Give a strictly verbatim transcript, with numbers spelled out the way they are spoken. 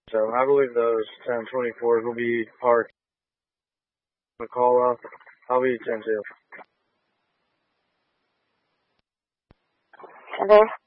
So I believe those ten twenty-fours will be parked. The call off. I'll be ten two. Okay.